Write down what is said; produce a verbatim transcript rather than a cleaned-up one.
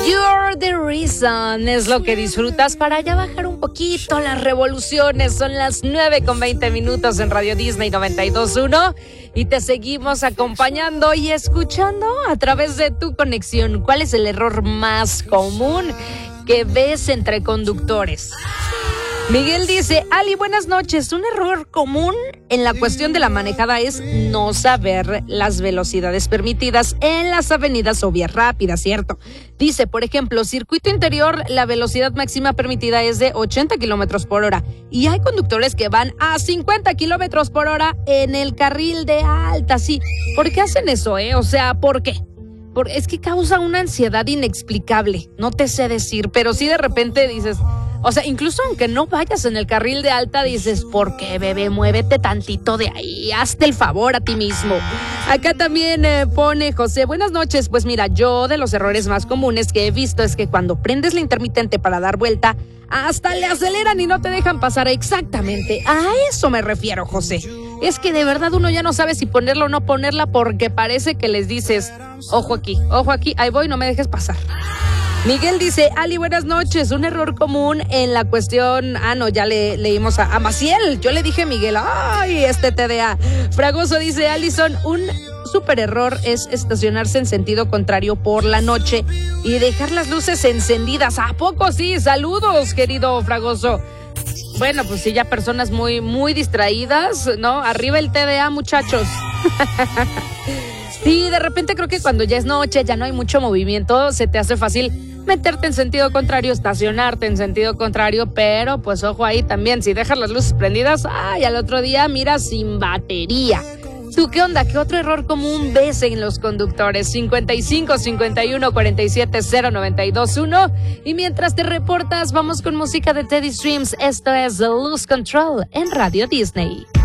You're the reason es lo que disfrutas para ya bajar un poquito las revoluciones. Son las nueve con veinte minutos en Radio Disney noventa y dos punto uno y te seguimos acompañando y escuchando a través de tu conexión. ¿Cuál es el error más común que ves entre conductores? Miguel dice, Ali, buenas noches. Un error común en la cuestión de la manejada es no saber las velocidades permitidas en las avenidas o vías rápidas, ¿cierto? Dice, por ejemplo, circuito interior, la velocidad máxima permitida es de ochenta kilómetros por hora y hay conductores que van a cincuenta kilómetros por hora en el carril de alta, sí. ¿Por qué hacen eso, eh? O sea, ¿por qué? Porque es que causa una ansiedad inexplicable. No te sé decir, pero sí de repente dices... O sea, incluso aunque no vayas en el carril de alta, dices, ¿por qué, bebé? Muévete tantito de ahí, hazte el favor a ti mismo. Acá también eh, pone José, buenas noches. Pues mira, yo de los errores más comunes que he visto es que cuando prendes la intermitente para dar vuelta, hasta le aceleran y no te dejan pasar. Exactamente, a eso me refiero, José. Es que de verdad uno ya no sabe si ponerla o no ponerla porque parece que les dices, ojo aquí, ojo aquí, ahí voy, no me dejes pasar. Miguel dice, Ali, buenas noches. Un error común en la cuestión... Ah, no, ya le leímos a, a Maciel. Yo le dije a Miguel, ay, este T D A. Fragoso dice, Alison, un súper error es estacionarse en sentido contrario por la noche y dejar las luces encendidas. ¿A poco sí? Saludos, querido Fragoso. Bueno, pues sí, ya personas muy, muy distraídas, ¿no? Arriba el T D A, muchachos. Sí, de repente creo que cuando ya es noche, ya no hay mucho movimiento, se te hace fácil meterte en sentido contrario, estacionarte en sentido contrario, pero pues ojo ahí también, si dejas las luces prendidas, ay, al otro día mira sin batería. ¿Tú qué onda? ¿Qué otro error común ves en los conductores? cincuenta y cinco, cincuenta y uno, cuarenta y siete, cero, noventa y dos, uno. Y mientras te reportas, vamos con música de Teddy Streams. Esto es The Lose Control en Radio Disney.